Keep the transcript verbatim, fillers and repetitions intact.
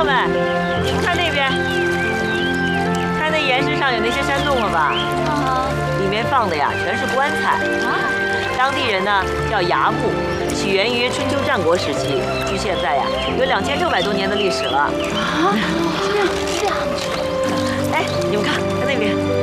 友们，你们看那边，看那岩石上有那些山洞了吧？ 啊里面放的呀全是棺材啊！ 当地人呢叫崖墓，起源于春秋战国时期，距现在呀有两千六百多年的历史了。 啊，这样这样。 哎，你们看，看那边。